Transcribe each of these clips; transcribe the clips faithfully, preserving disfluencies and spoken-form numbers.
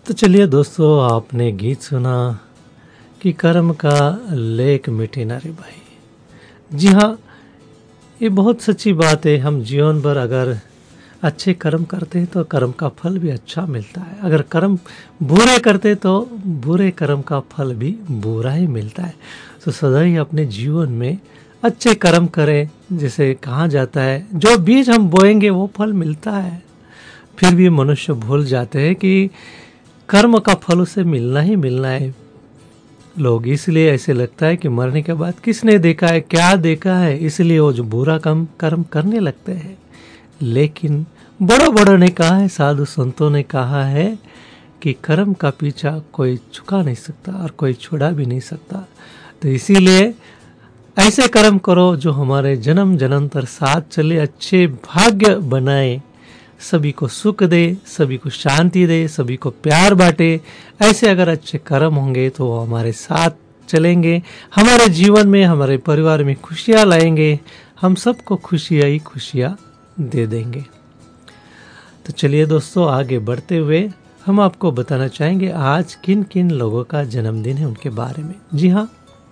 तो चलिए दोस्तों, आपने गीत सुना कि कर्म का लेख मिटे ना रे भाई। जी हाँ, ये बहुत सच्ची बात है। हम जीवन भर अगर अच्छे कर्म करते हैं तो कर्म का फल भी अच्छा मिलता है, अगर कर्म बुरे करते तो बुरे कर्म का फल भी बुरा ही मिलता है। तो सदा ही अपने जीवन में अच्छे कर्म करें। जैसे कहा जाता है, जो बीज हम बोएंगे वो फल मिलता है। फिर भी मनुष्य भूल जाते हैं कि कर्म का फल उसे मिलना ही मिलना है। लोग इसलिए ऐसे लगता है कि मरने के बाद किसने देखा है, क्या देखा है, इसलिए वो जो बुरा काम कर्म करने लगते हैं। लेकिन बड़ों बड़ों ने कहा है, साधु संतों ने कहा है कि कर्म का पीछा कोई चुका नहीं सकता और कोई छुड़ा भी नहीं सकता। तो इसीलिए ऐसे कर्म करो जो हमारे जन्म जन्मांतर साथ चले, अच्छे भाग्य बनाए, सभी को सुख दे, सभी को शांति दे, सभी को प्यार बांटे। ऐसे अगर अच्छे कर्म होंगे तो वो हमारे साथ चलेंगे, हमारे जीवन में, हमारे परिवार में खुशियाँ लाएंगे, हम सबको खुशियाँ ही खुशियाँ दे देंगे। तो चलिए दोस्तों, आगे बढ़ते हुए हम आपको बताना चाहेंगे आज किन किन लोगों का जन्मदिन है, उनके बारे में। जी हाँ,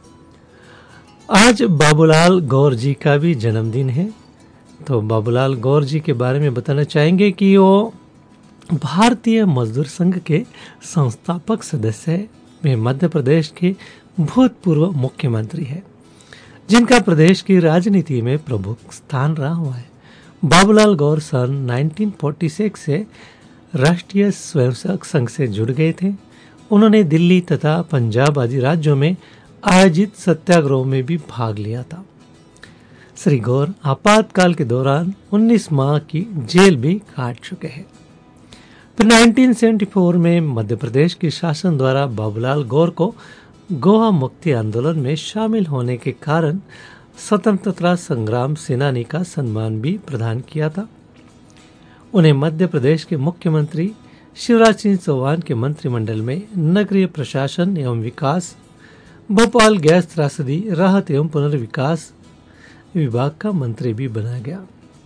आज बाबूलाल गौर जी का भी जन्मदिन है। तो बाबूलाल गौर जी के बारे में बताना चाहेंगे कि वो भारतीय मजदूर संघ के संस्थापक सदस्य है। वे मध्य प्रदेश के भूतपूर्व मुख्यमंत्री है, जिनका प्रदेश की राजनीति में प्रमुख स्थान रहा हुआ है। बाबूलाल गौर सन उन्नीस सौ छियालीस से राष्ट्रीय स्वयंसेवक संघ से जुड़ गए थे। उन्होंने दिल्ली तथा पंजाब आदि राज्यों में आयोजित सत्याग्रहों में भी भाग लिया था। श्री गौर आपातकाल के दौरान उन्नीस माह की जेल भी काट चुके हैं। फिर उन्नीस सौ चौहत्तर में मध्य प्रदेश के शासन द्वारा बाबूलाल गौर को गोवा मुक्ति आंदोलन में शामिल होने के कारण स्वतंत्रता संग्राम सेनानी का सम्मान भी प्रदान किया था। उन्हें मध्य प्रदेश के मुख्यमंत्री शिवराज सिंह चौहान के मंत्रिमंडल में नगरीय प्रशासन एवं विकास, भोपाल गैस त्रासदी राहत एवं पुनर्विकास विभाग का मंत्री भी बनाया गया।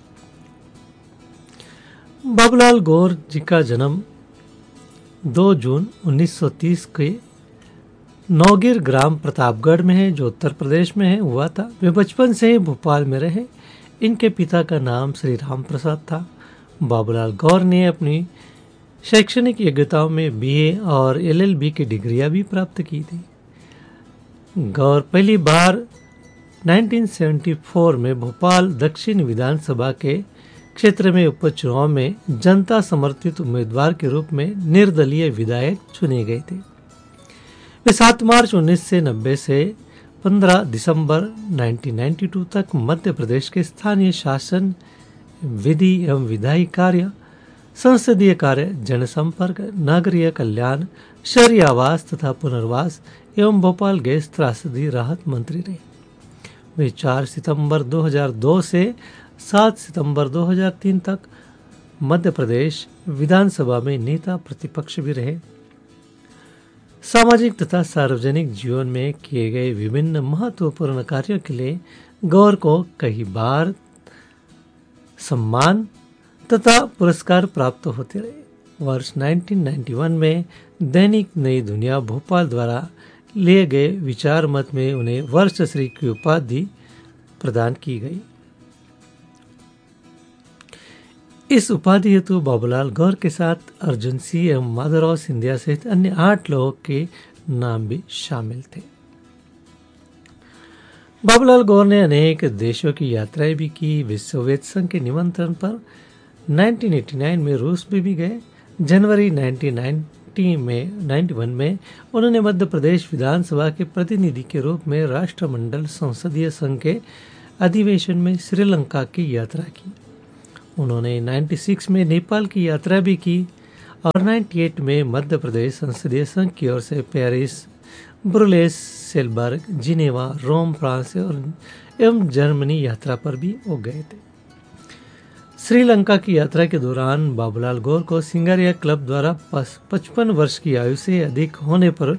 बाबूलाल गौर जी का जन्म दो जून उन्नीस सौ तीस के नौगिर ग्राम प्रतापगढ़ में है, जो उत्तर प्रदेश में है, हुआ था। वे बचपन से ही भोपाल में रहे। इनके पिता का नाम श्री राम प्रसाद था। बाबूलाल गौर ने अपनी शैक्षणिक योग्यताओं में बीए और एलएलबी की डिग्रियां भी प्राप्त की थी। गौर पहली बार उन्नीस सौ चौहत्तर में भोपाल दक्षिण विधानसभा के क्षेत्र में उपचुनाव में जनता समर्थित उम्मीदवार के रूप में निर्दलीय विधायक चुने गए थे। वे सात मार्च उन्नीस सौ नब्बे से पंद्रह दिसंबर उन्नीस सौ बानवे तक मध्य प्रदेश के स्थानीय शासन, विधि एवं विधायी कार्य, संसदीय कार्य, जनसंपर्क, नागरिक कल्याण, शहरी आवास तथा पुनर्वास एवं भोपाल गैस त्रासदी राहत मंत्री रहे। वे चार सितंबर दो हज़ार दो से सात सितंबर दो हज़ार तीन तक मध्य प्रदेश विधानसभा में नेता प्रतिपक्ष भी रहे। सामाजिक तथा सार्वजनिक जीवन में किए गए विभिन्न महत्वपूर्ण कार्यों के लिए गौर को कई बार सम्मान तथा पुरस्कार प्राप्त होते रहे। वर्ष उन्नीस सौ इक्यानवे में दैनिक नई दुनिया भोपाल द्वारा लिए गए विचार मत में उन्हें वर्षश्री की उपाधि प्रदान की गई। इस उपाधि हेतु बाबूलाल गौर के साथ अर्जुन सिंह एवं माधवराव सिंधिया सहित अन्य आठ लोगों के नाम भी शामिल थे। बाबूलाल गौर ने अनेक देशों की यात्राएं भी की। वे सोवियत संघ के निमंत्रण पर उन्नीस सौ नवासी में रूस में भी गए। जनवरी उन्नीस सौ नब्बे में इक्यानवे में उन्होंने मध्य प्रदेश विधानसभा के प्रतिनिधि के रूप में राष्ट्रमंडल संसदीय संघ के अधिवेशन में श्रीलंका की यात्रा की। उन्होंने छियानवे में नेपाल की यात्रा भी की और अट्ठानवे में मध्य प्रदेश संसदीय संघ की ओर से पेरिस, ब्रुसेल्स, सेलबर्ग, जिनेवा, रोम, फ्रांस और एवं जर्मनी यात्रा पर भी वो गए थे। श्रीलंका की यात्रा के दौरान बाबूलाल गौर को सिंगारिया क्लब द्वारा पचपन वर्ष की आयु से अधिक होने पर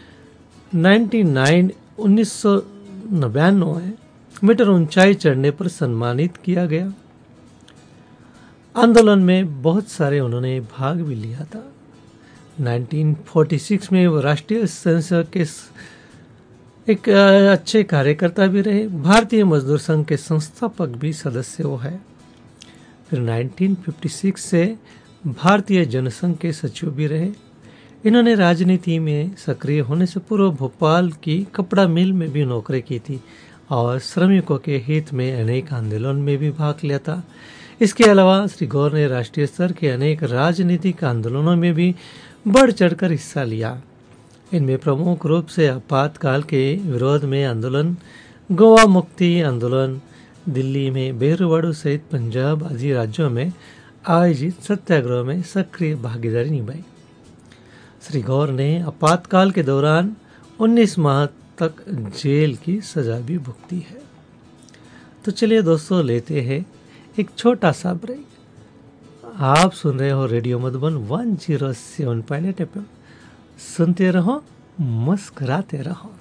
उन्नीस सौ नब्यानवे मीटर ऊंचाई चढ़ने पर सम्मानित किया गया। आंदोलन में बहुत सारे उन्होंने भाग भी लिया था। उन्नीस सौ छियालीस में वो राष्ट्रीय स्वयंसेवक के एक अच्छे कार्यकर्ता भी रहे। भारतीय मजदूर संघ के संस्थापक भी सदस्य वो है। फिर उन्नीस सौ छप्पन से भारतीय जनसंघ के सचिव भी रहे। इन्होंने राजनीति में सक्रिय होने से पूर्व भोपाल की कपड़ा मिल में भी नौकरी की थी और श्रमिकों के हित में अनेक आंदोलन में भी भाग लिया था। इसके अलावा श्री गौर ने राष्ट्रीय स्तर के अनेक राजनीतिक आंदोलनों में भी बढ़ चढ़कर हिस्सा लिया। इनमें प्रमुख रूप से आपातकाल के विरोध में आंदोलन, गोवा मुक्ति आंदोलन, दिल्ली में बेरुवाड़ू सहित पंजाब आदि राज्यों में आयोजित सत्याग्रह में सक्रिय भागीदारी निभाई। श्री गौर ने आपातकाल के दौरान उन्नीस माह तक जेल की सजा भी भुगती है। तो चलिए दोस्तों, लेते हैं एक छोटा सा ब्रेक। आप सुन रहे हो रेडियो मधुबन एक सौ सात पॉइंट आठ एफ एम। सुनते रहो, मुस्कुराते रहो।